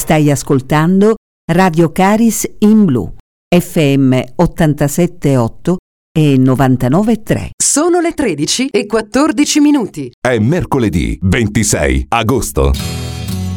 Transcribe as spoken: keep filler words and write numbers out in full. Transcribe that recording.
Stai ascoltando Radio Caris in Blu, F M ottantasette virgola otto e novantanove virgola tre. Sono le tredici e quattordici minuti. È mercoledì ventisei agosto.